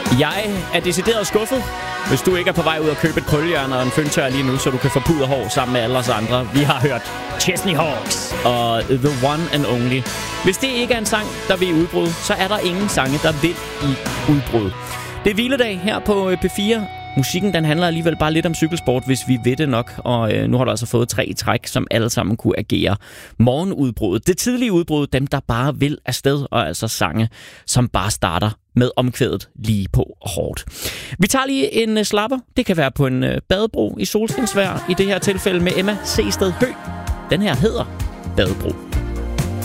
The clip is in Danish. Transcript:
Jeg er decideret skuffet, hvis du ikke er på vej ud og købe et krøllehjørne og en føntør lige nu, så du kan få puder hår sammen med alle os andre. Vi har hørt Chesney Hawks og The One and Only. Hvis det ikke er en sang, der vil i udbrud, så er der ingen sange, der vil i udbrud. Det er hviledag her på P4. Musikken, den handler alligevel bare lidt om cykelsport, hvis vi ved det nok. Og nu har du altså fået 3 i træk, som alle sammen kunne agere morgenudbruddet. Det tidlige udbrud, dem der bare vil afsted, og altså sange, som bare starter med omkvædet lige på hårdt. Vi tager lige en slapper. Det kan være på en badebro i solskinsvejr. I det her tilfælde med Emma Seested Høgh. Den her hedder Badebro.